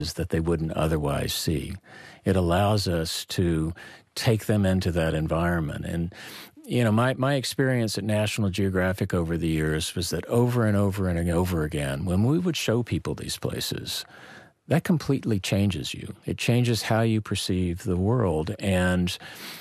that they wouldn't otherwise see. It allows us to take them into that environment. And, my experience at National Geographic over the years was that over and over and over again, when we would show people these places, that completely changes you. It changes how you perceive the world. And,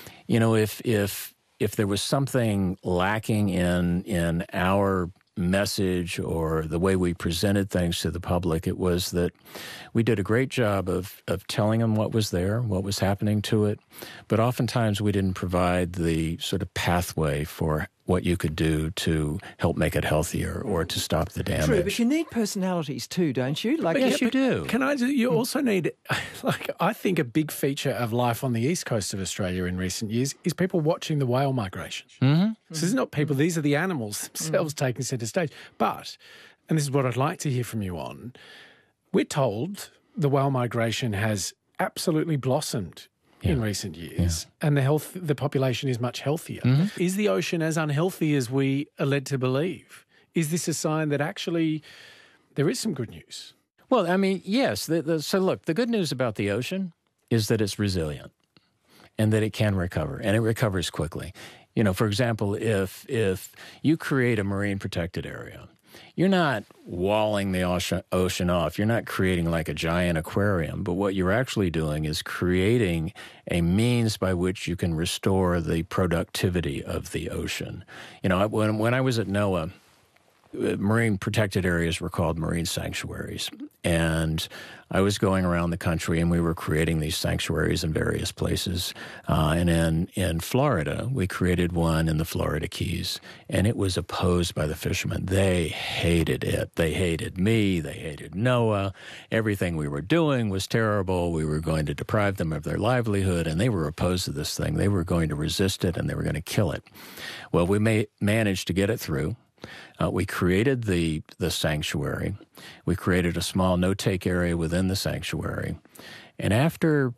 if there was something lacking in our message or the way we presented things to the public, it was that we did a great job of telling them what was there, what was happening to it, but oftentimes we didn't provide the sort of pathway for what you could do to help make it healthier or to stop the damage. True, but you need personalities too, don't you? Yes, you do. You also need, I think a big feature of life on the east coast of Australia in recent years is people watching the whale migration. Mm-hmm. So this is not people, these are the animals themselves taking centre stage. But, and this is what I'd like to hear from you on, we're told the whale migration has absolutely blossomed in recent years, and the population is much healthier. Mm-hmm. Is the ocean as unhealthy as we are led to believe? Is this a sign that actually there is some good news? Well, yes. So look, the good news about the ocean is that it's resilient and that it can recover, and it recovers quickly. For example, if you create a marine protected area, you're not walling the ocean off. You're not creating like a giant aquarium. But what you're actually doing is creating a means by which you can restore the productivity of the ocean. When I was at NOAA, marine protected areas were called marine sanctuaries. And I was going around the country and we were creating these sanctuaries in various places. And in Florida, we created one in the Florida Keys. And it was opposed by the fishermen. They hated it. They hated me. They hated NOAA. Everything we were doing was terrible. We were going to deprive them of their livelihood. And they were opposed to this thing. They were going to resist it and they were going to kill it. Well, we managed to get it through. We created the sanctuary. We created a small no-take area within the sanctuary. And after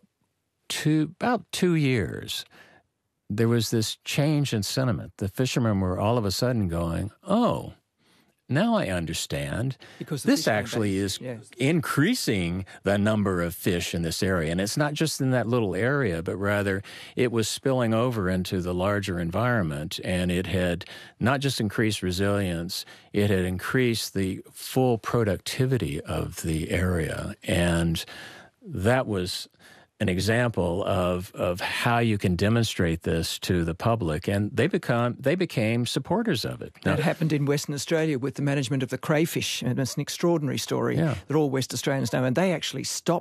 about 2 years, there was this change in sentiment. The fishermen were all of a sudden going, oh, now I understand. Because this actually is increasing the number of fish in this area. And it's not just in that little area, but rather it was spilling over into the larger environment. And it had not just increased resilience, it had increased the full productivity of the area. And that was an example of how you can demonstrate this to the public, and they became supporters of it. That happened in Western Australia with the management of the crayfish, and it's an extraordinary story that all West Australians know, and they actually stopped